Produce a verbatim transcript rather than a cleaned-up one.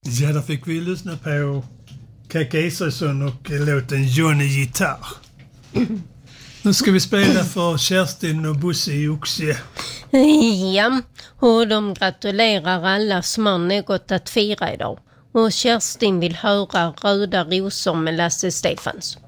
Ja, där fick vi lyssna på Kaka Israelsson och låten Johnny Gitarr. Nu ska vi spela för Kerstin och Bosse i Oxie. Ja, och de gratulerar alla som har något att fira idag. Och Kerstin vill höra Röda rosor med Lasse Stefans.